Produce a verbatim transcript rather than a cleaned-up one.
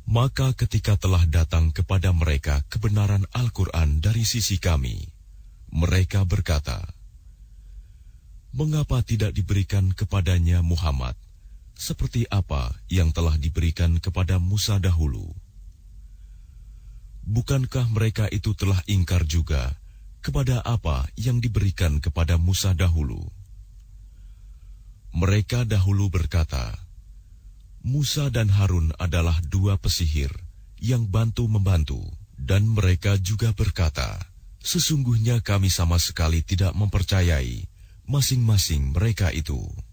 Maka ketika telah datang kepada mereka kebenaran Al-Quran dari sisi kami, mereka berkata, "Mengapa tidak diberikan kepadanya Muhammad seperti apa yang telah diberikan kepada Musa dahulu? Bukankah mereka itu telah ingkar juga kepada apa yang diberikan kepada Musa dahulu?" Mereka dahulu berkata, "Musa dan Harun adalah dua pesihir yang bantu-membantu." Dan mereka juga berkata, "Sesungguhnya kami sama sekali tidak mempercayai masing-masing mereka itu."